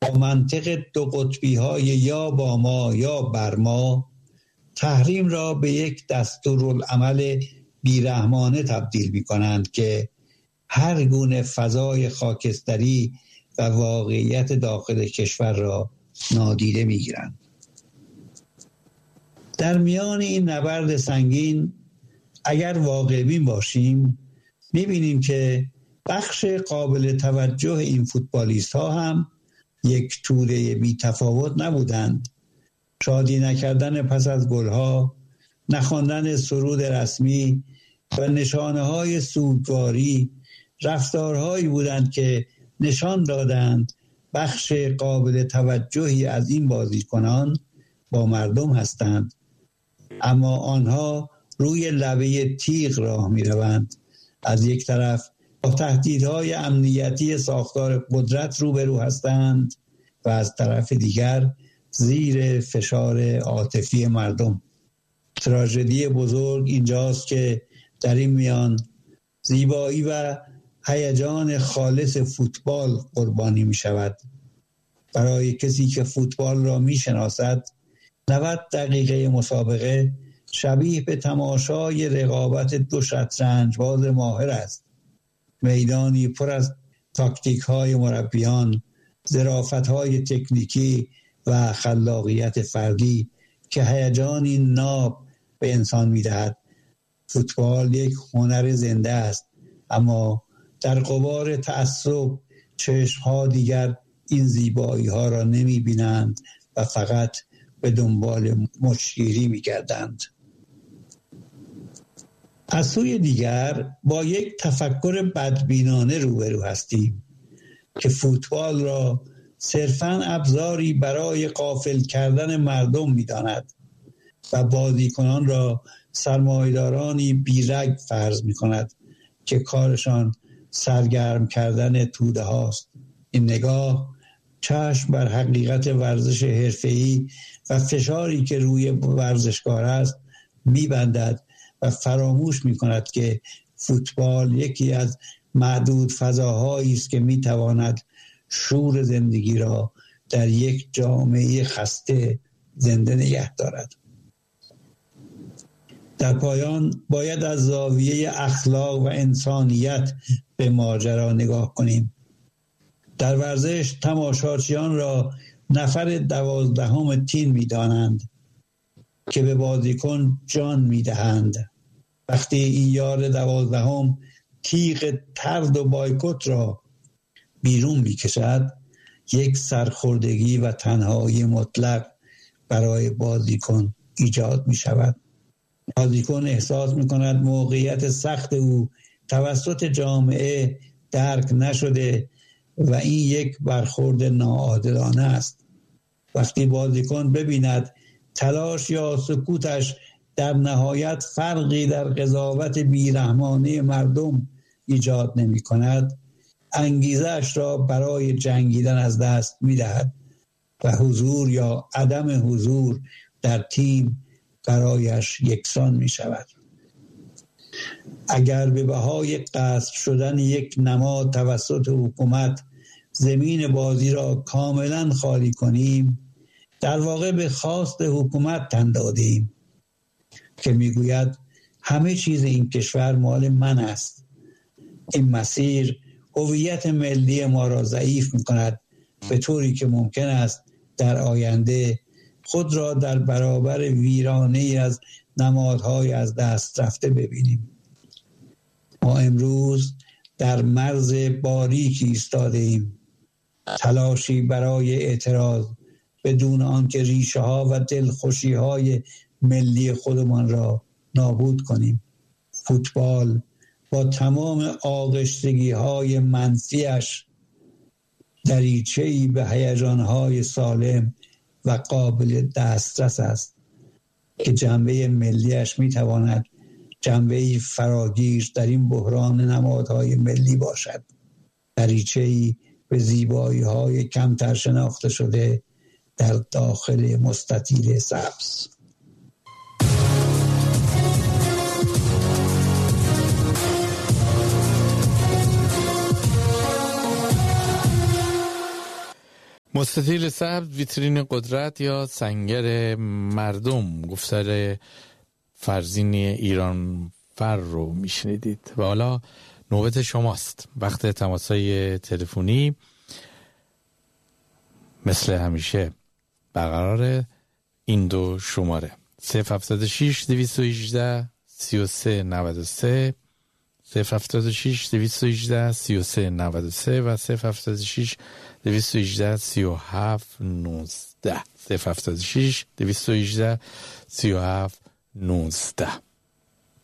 با منطق دو قطبی های یا با ما یا بر ما تحریم را به یک دستورالعمل بیرحمانه تبدیل می کنند که هر گونه فضای خاکستری و واقعیت داخل کشور را نادیده می گیرند. در میان این نبرد سنگین اگر واقع بین باشیم می بینیم که بخش قابل توجه این فوتبالیست ها هم یک توده بی تفاوت نبودند. شادی نکردن پس از گلها، نخواندن سرود رسمی و نشانه های سوگواری رفتارهایی بودند که نشان دادند بخش قابل توجهی از این بازیکنان با مردم هستند، اما آنها روی لبه تیغ راه می روند. از یک طرف با تهدیدهای امنیتی ساختار قدرت روبرو هستند و از طرف دیگر زیر فشار عاطفی مردم. تراژدی بزرگ اینجاست که در این میان زیبایی و هیجان خالص فوتبال قربانی می شود. برای کسی که فوتبال را می شناسد 90 دقیقه مسابقه شبیه به تماشای رقابت دو شطرنج باز ماهر است. میدانی پر از تاکتیک های مربیان، ظرافت های تکنیکی و خلاقیت فردی که هیجانی ناب به انسان می دهد. فوتبال یک هنر زنده است، اما در غبار تعصب چشم‌ها دیگر این زیبایی ها را نمی بینند و فقط به دنبال مچگیری می گردند. از سوی دیگر با یک تفکر بدبینانه روبرو هستیم که فوتبال را صرفاً ابزاری برای غافل کردن مردم می داند و بازیکنان را سرمایه‌دارانی بیرگ فرض می کند که کارشان سرگرم کردن توده هاست. این نگاه چشم بر حقیقت ورزش حرفه‌ای و فشاری که روی ورزشکار است می بندد و فراموش می کند که فوتبال یکی از معدود فضاهایی است که می تواند شور زندگی را در یک جامعه خسته زنده نگه دارد. در پایان باید از زاویه اخلاق و انسانیت به ماجرا نگاه کنیم. در ورزش تماشاچیان را نفر 12 تیم می دانند که به بازیکن جان می دهند. وقتی این یار 12 تیغ طرد و بایکوت را بیرون می کشد، یک سرخوردگی و تنهایی مطلق برای بازیکن ایجاد می شود. بازیکن احساس می کند موقعیت سخت او توسط جامعه درک نشده و این یک برخورد ناعادلانه است. وقتی بازیکن ببیند تلاش یا سکوتش در نهایت فرقی در قضاوت بیرحمانه مردم ایجاد نمی کند، انگیزش را برای جنگیدن از دست می دهد و حضور یا عدم حضور در تیم برایش یکسان می شود. اگر به بهای غصب شدن یک نماد توسط حکومت زمین بازی را کاملا خالی کنیم، در واقع به خواست حکومت تن دادیم که میگوید همه چیز این کشور مال من است. این مسیر هویت ملی ما را ضعیف می‌کند به طوری که ممکن است در آینده خود را در برابر ویرانه‌ای از نمادهای از دست رفته ببینیم. ما امروز در مرز باریکی ایستاده‌ایم، تلاشی برای اعتراض بدون آنکه ریشه ها و دلخوشی های ملی خودمان را نابود کنیم. فوتبال با تمام آغشتگی های منفیش دریچه‌ای به هیجان های سالم و قابل دسترس است که جنبه ملیش میتواند جنبه‌ای فراگیر در این بحران نمادهای ملی باشد. دریچه‌ای به زیبایی‌های کمتر شناخته شده در داخل مستطیل سبز. مستطیل سبز، ویترین قدرت یا سنگر مردم، گفتار فرزین ایران فر رو میشنیدید و حالا نوبت شماست. وقت تماسای تلفنی مثل همیشه برقرار این دو شماره 076 218 3393 076 218 3393 و 076 218 3719 076 218 3719.